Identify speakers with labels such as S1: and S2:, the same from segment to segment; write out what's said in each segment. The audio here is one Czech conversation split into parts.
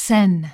S1: Sen.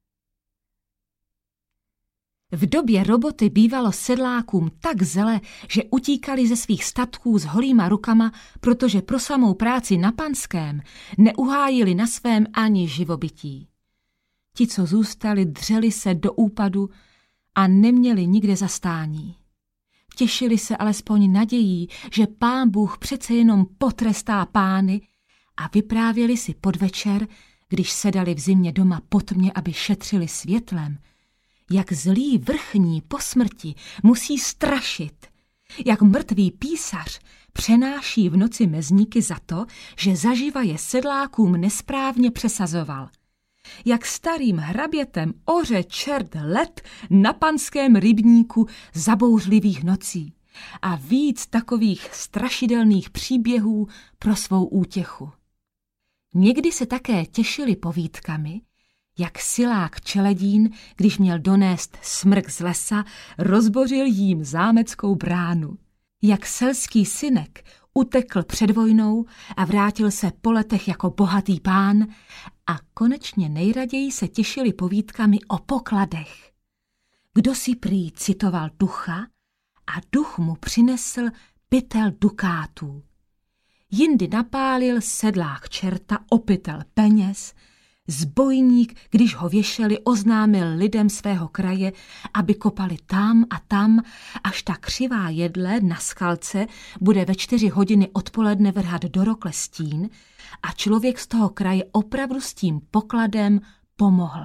S1: V době roboty bývalo sedlákům tak zele, že utíkali ze svých statků s holýma rukama, protože pro samou práci na panském neuhájili na svém ani živobytí. Ti, co zůstali, dřeli se do úpadu a neměli nikde zastání. Těšili se alespoň nadějí, že Pán Bůh přece jenom potrestá pány, a vyprávěli si podvečer, když sedali v zimě doma po tmě, aby šetřili světlem, jak zlý vrchní po smrti musí strašit, jak mrtvý písař přenáší v noci mezníky za to, že zaživa je sedlákům nesprávně přesazoval, jak starým hrabětem oře čert led na panském rybníku zabouřlivých nocí a víc takových strašidelných příběhů pro svou útěchu. Někdy se také těšili povídkami, jak silák Čeledín, když měl donést smrk z lesa, rozbořil jím zámeckou bránu. Jak selský synek utekl před vojnou a vrátil se po letech jako bohatý pán, a konečně nejraději se těšili povídkami o pokladech. Kdo si prý citoval ducha a duch mu přinesl pytel dukátů. Jindy napálil sedlák čerta o pytel peněz, zbojník, když ho věšeli, oznámil lidem svého kraje, aby kopali tam a tam, až ta křivá jedle na skalce bude ve 4 hodiny odpoledne vrhat do rokle stín a člověk z toho kraje opravdu s tím pokladem pomohl.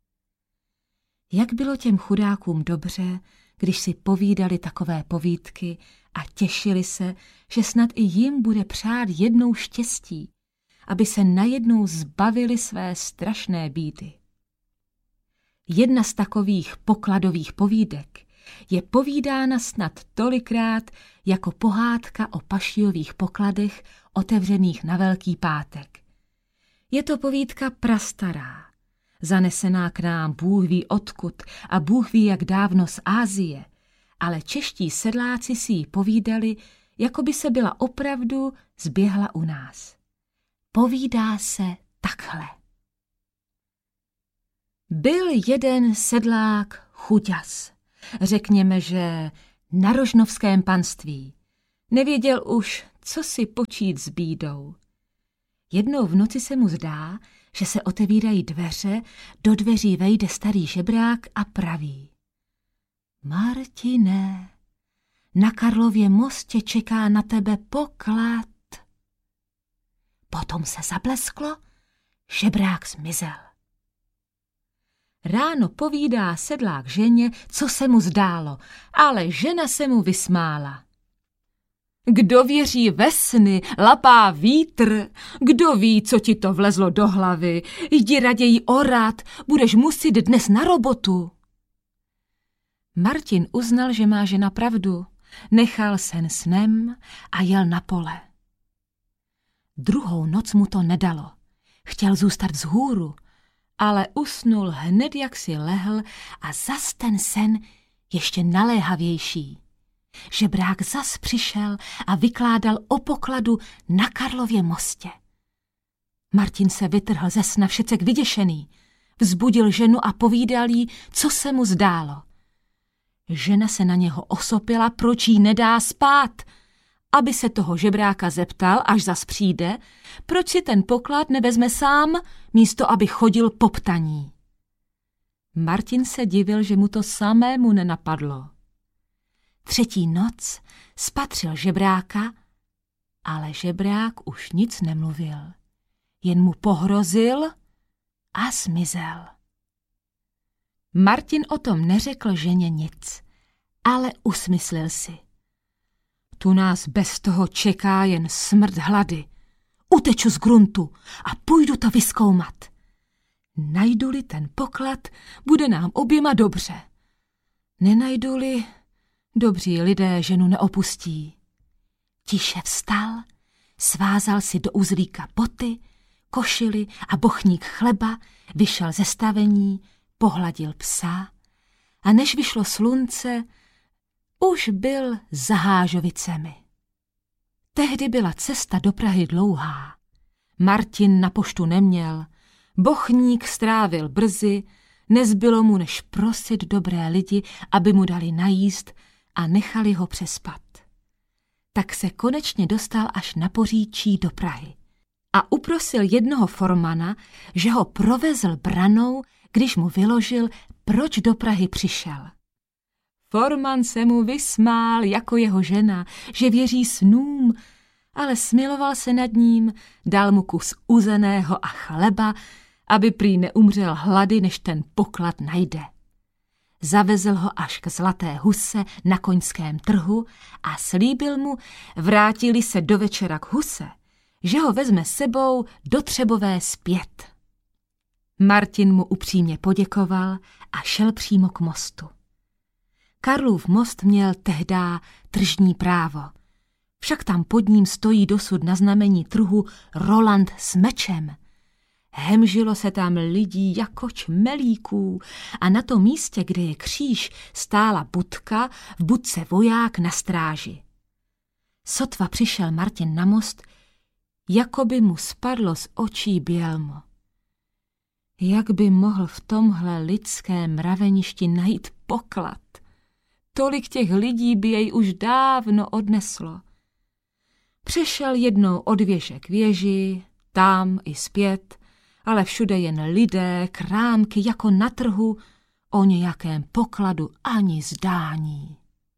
S1: Jak bylo těm chudákům dobře, když si povídali takové povídky a těšili se, že snad i jim bude přát jednou štěstí, aby se najednou zbavili své strašné bídy. Jedna z takových pokladových povídek je povídána snad tolikrát jako pohádka o pašijových pokladech otevřených na Velký pátek. Je to povídka prastará, zanesená k nám Bůh ví odkud a Bůh ví jak dávno z Ázie, ale čeští sedláci si ji povídali, jako by se byla opravdu zběhla u nás. Povídá se takhle. Byl jeden sedlák chuťas, řekněme, že na rožnovském panství. Nevěděl už, co si počít s bídou. Jednou v noci se mu zdá, že se otevírají dveře, do dveří vejde starý žebrák a praví: Martine, na Karlově mostě čeká na tebe poklad. Potom se zablesklo, žebrák zmizel. Ráno povídá sedlák ženě, co se mu zdálo, ale žena se mu vysmála. Kdo věří ve sny, lapá vítr, kdo ví, co ti to vlezlo do hlavy, jdi raději orat, budeš musit dnes na robotu. Martin uznal, že má žena pravdu, nechal sen snem a jel na pole. Druhou noc mu to nedalo. Chtěl zůstat vzhůru, ale usnul hned, jak si lehl, a zas ten sen ještě naléhavější. Žebrák zas přišel a vykládal o pokladu na Karlově mostě. Martin se vytrhl ze sna všecek vyděšený, vzbudil ženu a povídal jí, co se mu zdálo. Žena se na něho osopila, proč jí nedá spát, aby se toho žebráka zeptal, až zas přijde, proč si ten poklad nevezme sám, místo aby chodil po ptaní. Martin se divil, že mu to samému nenapadlo. Třetí noc spatřil žebráka, ale žebrák už nic nemluvil, jen mu pohrozil a zmizel. Martin o tom neřekl ženě nic, ale usmyslil si. Tu nás bez toho čeká jen smrt hlady. Uteču z gruntu a půjdu to vyzkoumat. Najdu-li ten poklad, bude nám oběma dobře. Nenajdu-li, dobří lidé ženu neopustí. Tiše vstal, svázal si do uzlíka boty, košili a bochník chleba, vyšel ze stavení, pohladil psa a než vyšlo slunce, už byl za Hážovicemi. Tehdy byla cesta do Prahy dlouhá. Martin na poštu neměl, Bochník strávil brzy, nezbylo mu než prosit dobré lidi, aby mu dali najíst a nechali ho přespat. Tak se konečně dostal až na Poříčí do Prahy a uprosil jednoho formana, že ho provezl branou, když mu vyložil, proč do Prahy přišel. Forman se mu vysmál jako jeho žena, že věří snům, ale smiloval se nad ním, dal mu kus uzeného a chleba, aby prý neumřel hlady, než ten poklad najde. Zavezl ho až k Zlaté huse na koňském trhu a slíbil mu, vrátili se do večera k huse, že ho vezme sebou do Třebové zpět. Martin mu upřímně poděkoval a šel přímo k mostu. Karlův most měl tehdá tržní právo, však tam pod ním stojí dosud na znamení trhu Roland s mečem. Hemžilo se tam lidí jako čmelíků a na tom místě, kde je kříž, stála budka, v budce voják na stráži. Sotva přišel Martin na most, jako by mu spadlo z očí bělmo. Jak by mohl v tomhle lidském mraveništi najít poklad? Tolik těch lidí by jej už dávno odneslo. Přešel jednou od věže k věži, tam i zpět, ale všude jen lidé, krámky jako na trhu, o nějakém pokladu ani zdání.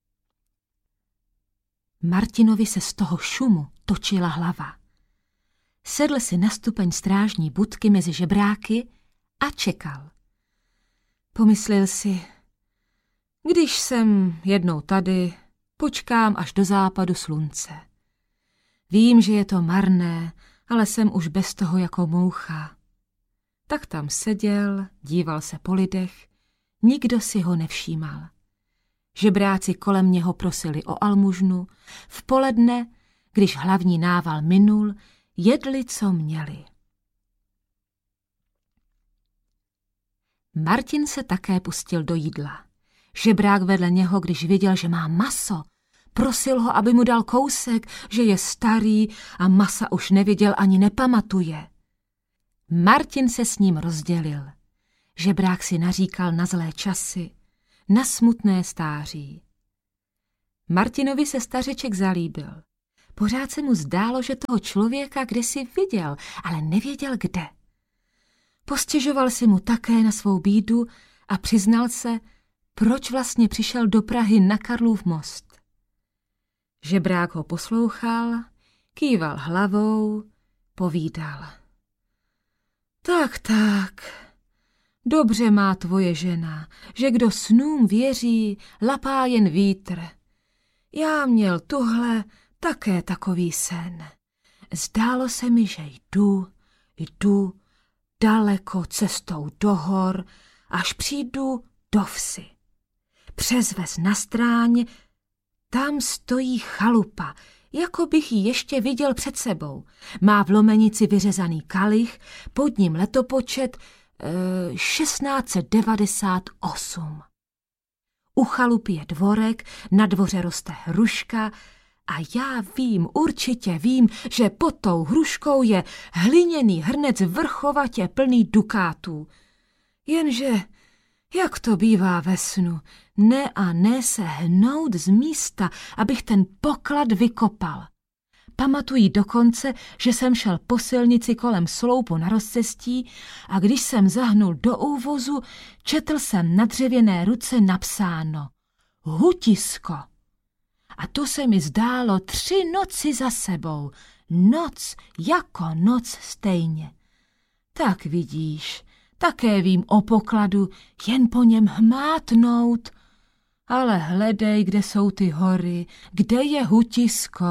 S1: Martinovi se z toho šumu točila hlava. Sedl si na stupeň strážní budky mezi žebráky a čekal. Pomyslel si, když jsem jednou tady, počkám až do západu slunce. Vím, že je to marné, ale jsem už bez toho jako moucha. Tak tam seděl, díval se po lidech, nikdo si ho nevšímal. Žebráci kolem něho prosili o almužnu, v poledne, když hlavní nával minul, jedli, co měli. Martin se také pustil do jídla. Žebrák vedle něho, když viděl, že má maso, prosil ho, aby mu dal kousek, že je starý a masa už neviděl ani nepamatuje. Martin se s ním rozdělil. Žebrák si naříkal na zlé časy, na smutné stáří. Martinovi se stařeček zalíbil. Pořád se mu zdálo, že toho člověka kdesi viděl, ale nevěděl kde. Postěžoval si mu také na svou bídu a přiznal se, proč vlastně přišel do Prahy na Karlův most. Žebrák ho poslouchal, kýval hlavou, povídal. Tak, dobře má tvoje žena, že kdo snům věří, lapá jen vítr. Já měl tuhle také takový sen. Zdálo se mi, že jdu daleko cestou do hor, až přijdu do vsi. Přes ves na stráně, tam stojí chalupa, jako bych ji ještě viděl před sebou. Má v lomenici vyřezaný kalich, pod ním letopočet 1698. U chalupy je dvorek, na dvoře roste hruška a já určitě vím, že pod tou hruškou je hliněný hrnec vrchovatě plný dukátů. Jenže, jak to bývá ve snu, ne a ne se hnout z místa, abych ten poklad vykopal. Pamatuji dokonce, že jsem šel po silnici kolem sloupu na rozcestí a když jsem zahnul do úvozu, četl jsem na dřevěné ruce napsáno Hutisko. A to se mi zdálo 3 noci za sebou, noc jako noc stejně. Tak vidíš, také vím o pokladu, jen po něm hmátnout, ale hledej, kde jsou ty hory, kde je Hutisko.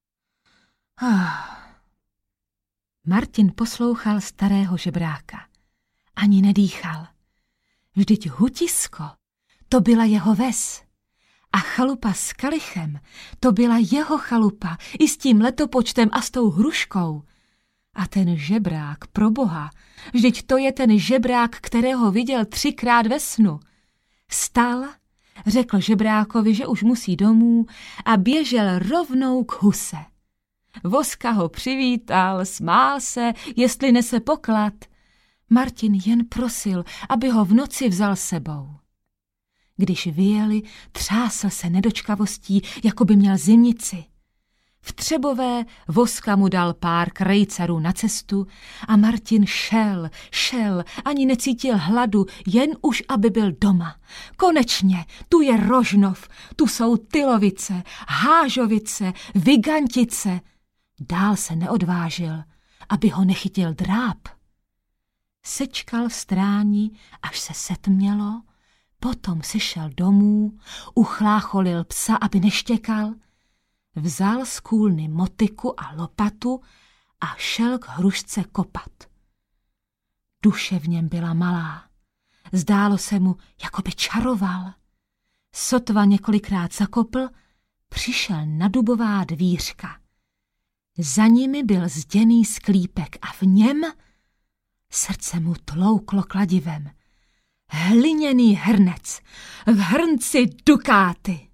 S1: Martin poslouchal starého žebráka. Ani nedýchal. Vždyť Hutisko, to byla jeho ves. A chalupa s kalichem, to byla jeho chalupa, i s tím letopočtem a s tou hruškou. A ten žebrák, proboha, vždyť to je ten žebrák, kterého viděl 3krát ve snu. Vstal, řekl žebrákovi, že už musí domů a běžel rovnou k huse. Voska ho přivítal, smál se, jestli nese poklad. Martin jen prosil, aby ho v noci vzal sebou. Když vyjeli, třásl se nedočkavostí, jako by měl zimnici. V Třebové Voska mu dal pár krejcarů na cestu a Martin šel, ani necítil hladu, jen už aby byl doma. Konečně, tu je Rožnov, tu jsou Tylovice, Hážovice, Vigantice. Dál se neodvážil, aby ho nechytil dráp. Sečkal v stráni, až se setmělo, potom si šel domů, uchlácholil psa, aby neštěkal, vzal z kůlny motyku a lopatu a šel k hrušce kopat. Duše v něm byla malá. Zdálo se mu, jako by čaroval. Sotva několikrát zakopl, přišel na dubová dvířka. Za nimi byl zděný sklípek a v něm srdce mu tlouklo kladivem. Hliněný hrnec, v hrnci dukáty.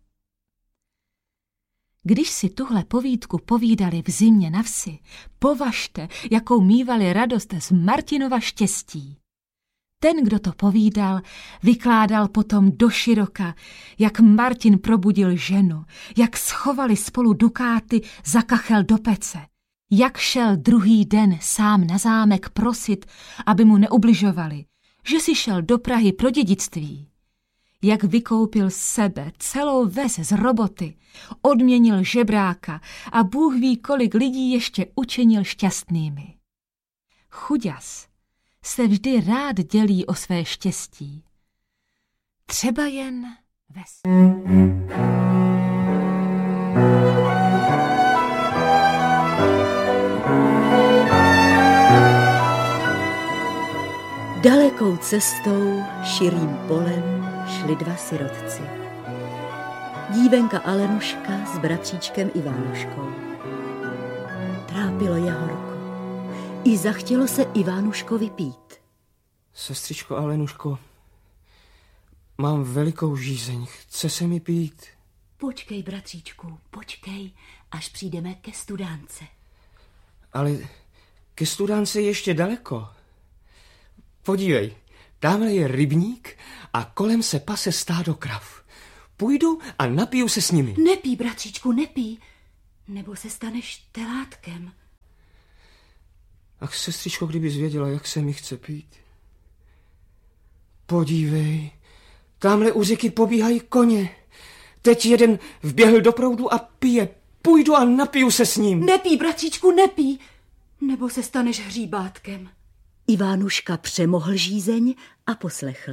S1: Když si tuhle povídku povídali v zimě na vsi, považte, jakou mívali radost z Martinova štěstí. Ten, kdo to povídal, vykládal potom doširoka, jak Martin probudil ženu, jak schovali spolu dukáty za kachel do pece, jak šel druhý den sám na zámek prosit, aby mu neubližovali, že si šel do Prahy pro dědictví. Jak vykoupil sebe, celou ves z roboty, odměnil žebráka a Bůh ví, kolik lidí ještě učinil šťastnými. Chuďas se vždy rád dělí o své štěstí. Třeba jen ves.
S2: Dalekou cestou, širým polem šli dva sirotci. Dívenka Alenuška s bratříčkem Ivánuškou. Trápilo je horko. I zachtělo se Ivánuškovi pít.
S3: Sestřičko Alenuško, mám velikou žízeň, chce se mi pít.
S2: Počkej, bratříčku, počkej, až přijdeme ke studánce.
S3: Ale ke studánce je ještě daleko. Podívej, tamhle je rybník a kolem se pase stádo krav. Půjdu a napiju se s nimi.
S2: Nepij, bratříčku, nepij, nebo se staneš telátkem.
S3: Ach, sestřičko, kdybys věděla, jak se mi chce pít. Podívej, tamhle u řeky pobíhají koně. Teď jeden vběhl do proudu a pije. Půjdu a napiju se s ním.
S2: Nepij, bratříčku, nepij, nebo se staneš hříbátkem. Ivánuška přemohl žízeň a poslechl.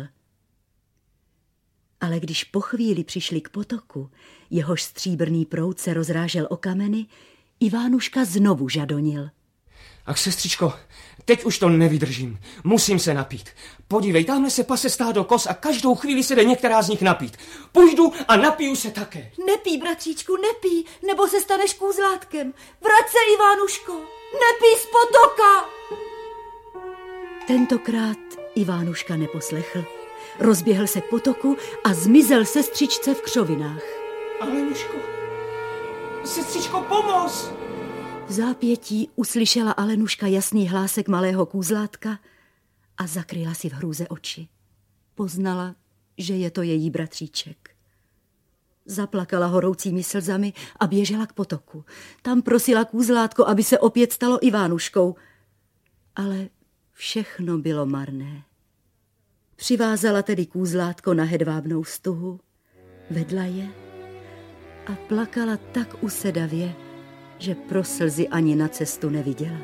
S2: Ale když po chvíli přišli k potoku, jehož stříbrný proud se rozrážel o kameny, Ivánuška znovu žadonil.
S3: Ach, sestřičko, teď už to nevydržím. Musím se napít. Podívej, tamhle se pase stádo koz a každou chvíli se jde některá z nich napít. Půjdu a napiju se také.
S2: Nepij, bratříčku, nepij, nebo se staneš kůzlátkem. Vrať se, Ivánuško, nepij z potoka. Tentokrát Ivánuška neposlechl. Rozběhl se k potoku a zmizel sestřičce v křovinách.
S3: Alenuško, sestřičko, pomoz!
S2: V zápětí uslyšela Alenuška jasný hlásek malého kůzlátka a zakryla si v hrůze oči. Poznala, že je to její bratříček. Zaplakala horoucími slzami a běžela k potoku. Tam prosila kůzlátko, aby se opět stalo Ivánuškou. Ale všechno bylo marné. Přivázala tedy kůzlátko na hedvábnou stuhu, vedla je a plakala tak usedavě, že pro slzy ani na cestu neviděla.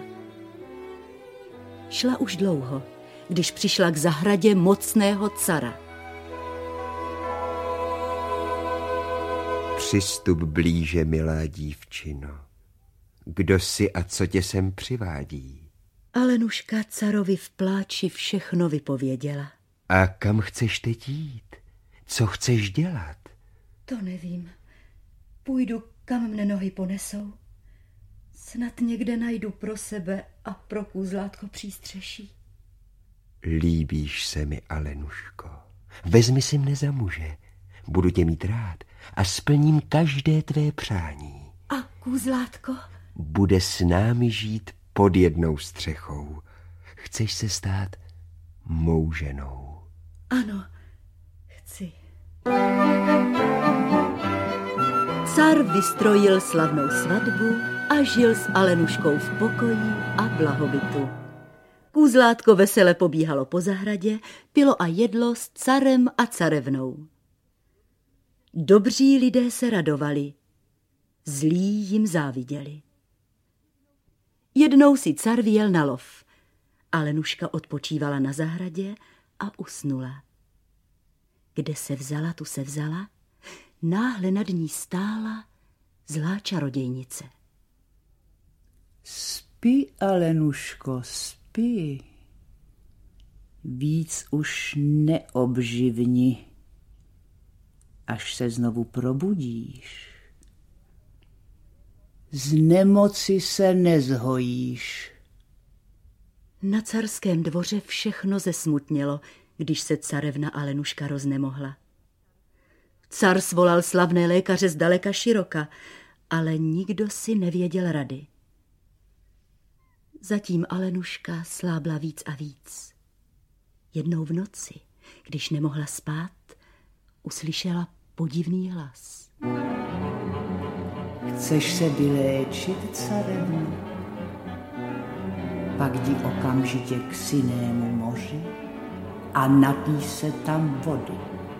S2: Šla už dlouho, když přišla k zahradě mocného cara.
S4: Přistup blíže, milá dívčino. Kdo jsi a co tě sem přivádí?
S2: Alenuška carovi v pláči všechno vypověděla.
S4: A kam chceš teď jít? Co chceš dělat?
S2: To nevím. Půjdu, kam mne nohy ponesou. Snad někde najdu pro sebe a pro kůzlátko přístřeší.
S4: Líbíš se mi, Alenuško. Vezmi si mne za muže. Budu tě mít rád a splním každé tvé přání.
S2: A kůzlátko?
S4: Bude s námi žít pod jednou střechou. Chceš se stát mou ženou?
S2: Ano, chci. Car vystrojil slavnou svatbu a žil s Alenuškou v pokoji a blahobytu. Kůzlátko vesele pobíhalo po zahradě, pilo a jedlo s carem a carevnou. Dobří lidé se radovali, zlí jim záviděli. Jednou si car vyjel na lov. Alenuška odpočívala na zahradě a usnula. Kde se vzala, tu se vzala, náhle nad ní stála zlá čarodějnice.
S5: Spí, Alenuško, spí. Víc už neobživni, až se znovu probudíš. Z nemoci se nezhojíš.
S2: Na carském dvoře všechno zesmutnělo, když se carevna Alenuška roznemohla. Car svolal slavné lékaře zdaleka široka, ale nikdo si nevěděl rady. Zatím Alenuška slábla víc a víc. Jednou v noci, když nemohla spát, uslyšela podivný hlas.
S5: Chceš se vyléčit, carevno? Pak jdi okamžitě k Sinnému moři a napij se tam vody.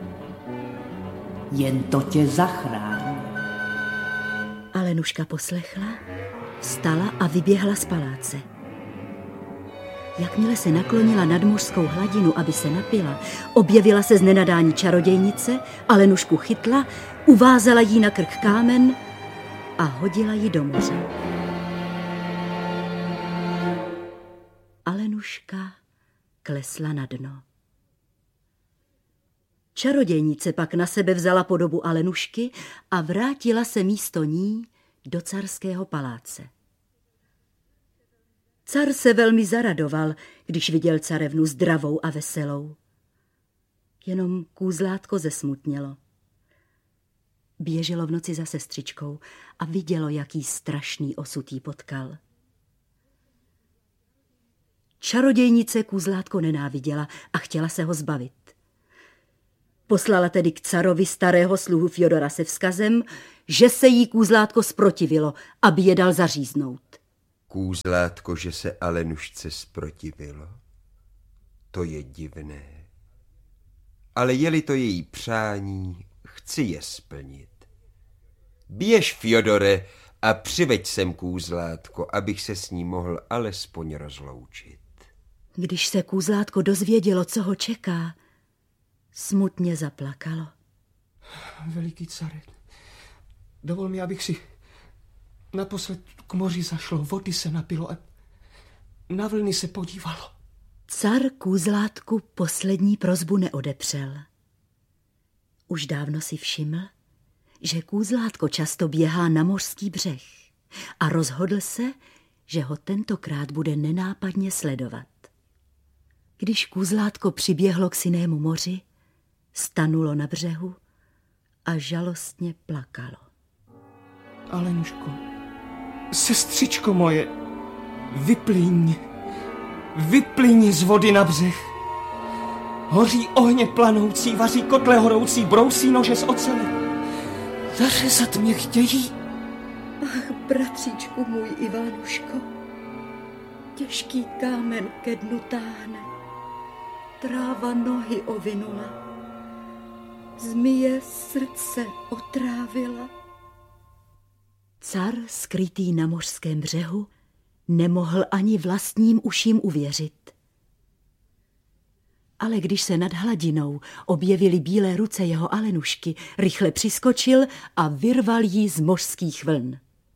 S5: Jen to tě zachrání.
S2: Alenuška poslechla, vstala a vyběhla z paláce. Jakmile se naklonila nad mořskou hladinu, aby se napila, objevila se z nenadání čarodějnice, Alenušku chytla, uvázala jí na krk kámen a hodila ji do moře. Alenuška klesla na dno. Čarodějnice pak na sebe vzala podobu Alenušky a vrátila se místo ní do carského paláce. Car se velmi zaradoval, když viděl carevnu zdravou a veselou. Jenom kůzlátko zesmutnělo. Běželo v noci za sestřičkou a vidělo, jaký strašný osud jí potkal. Čarodějnice kůzlátko nenáviděla a chtěla se ho zbavit. Poslala tedy k carovi starého sluhu Fjodora se vzkazem, že se jí kůzlátko zprotivilo, aby je dal zaříznout.
S4: Kůzlátko, že se Alenušce zprotivilo? To je divné. Ale je-li to její přání, chci je splnit. Běž, Fjodore, a přiveď sem kůzlátko, abych se s ní mohl alespoň rozloučit.
S2: Když se kůzlátko dozvědělo, co ho čeká, smutně zaplakalo.
S3: Veliký care, dovol mi, abych si naposled k moři zašlo, vody se napilo a na vlny se podívalo.
S2: Car kůzlátku poslední prosbu neodepřel. Už dávno si všiml, že kůzlátko často běhá na mořský břeh a rozhodl se, že ho tentokrát bude nenápadně sledovat. Když kůzlátko přiběhlo k Sinnému moři, stanulo na břehu a žalostně plakalo.
S3: Alenuško, sestřičko moje, vyplyň z vody na břeh. Hoří ohně planoucí, vaří kotle horoucí, brousí nože z ocele. Zařezat mě chtějí.
S2: Ach, bratříčku můj Ivánuško, těžký kámen ke dnu táhne, tráva nohy ovinula, zmije srdce otrávila. Car, skrytý na mořském břehu, nemohl ani vlastním uším uvěřit. Ale když se nad hladinou objevily bílé ruce jeho Alenušky, rychle přiskočil a vyrval jí z mořských vln.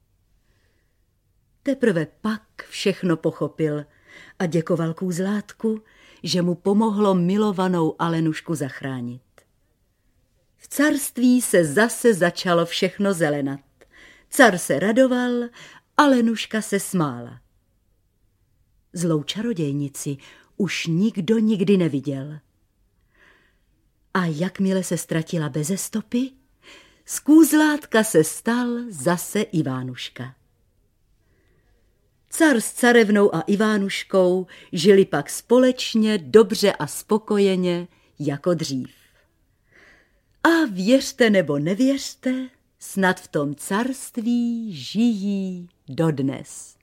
S2: Teprve pak všechno pochopil a děkoval kůzlátku, že mu pomohlo milovanou Alenušku zachránit. V carství se zase začalo všechno zelenat. Car se radoval, Alenuška se smála. Zlou čarodějnici už nikdo nikdy neviděl. A jakmile se ztratila beze stopy, z kůzlátka se stal zase Ivánuška. Car s carevnou a Ivánuškou žili pak společně, dobře a spokojeně, jako dřív. A věřte nebo nevěřte, snad v tom carství žijí dodnes.